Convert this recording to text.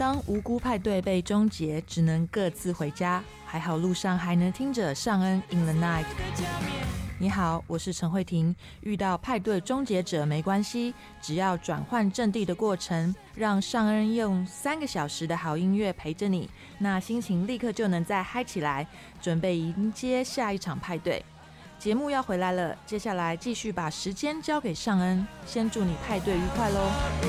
当无辜派对被终结，只能各自回家，还好路上还能听着尚恩 In the Night。 你好，我是陈慧婷。遇到派对终结者没关系，只要转换阵地的过程，让尚恩用3个小时的好音乐陪着你，那心情立刻就能再嗨起来，准备迎接下一场派对。节目要回来了，接下来继续把时间交给尚恩，先祝你派对愉快咯。